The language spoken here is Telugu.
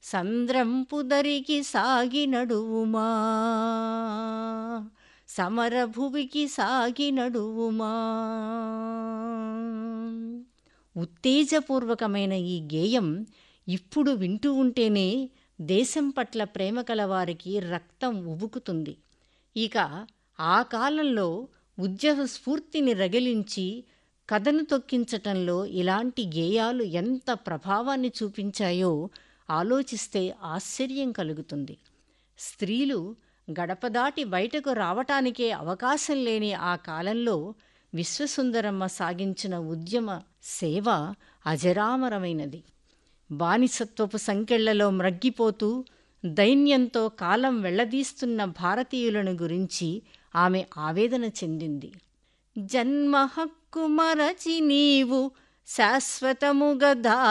సంద్రంపుదరికి సాగి నడువుమా, సమరభువికి సాగి నడువుమా. ఉత్తేజపూర్వకమైన ఈ గేయం ఇప్పుడు వింటూ ఉంటేనే దేశం పట్ల ప్రేమ కలవారికి రక్తం ఉబుకుతుంది. ఇక ఆ కాలంలో ఉద్యమ స్ఫూర్తిని రగిలించి కథను తొక్కించటంలో ఇలాంటి గేయాలు ఎంత ప్రభావాన్ని చూపించాయో ఆలోచిస్తే ఆశ్చర్యం కలుగుతుంది. స్త్రీలు గడప దాటి బయటకు రావటానికే అవకాశం లేని ఆ కాలంలో విశ్వసుందరమ్మ సాగించిన ఉద్యమ సేవ అజరామరమైనది. బానిసత్వపు సంకెళ్లలో మ్రగ్గిపోతూ దైన్యంతో కాలం వెళ్లదీస్తున్న భారతీయులను గురించి ఆమె ఆవేదన చెందింది. జన్మ హక్కు మరచి నీవు శాశ్వతముగా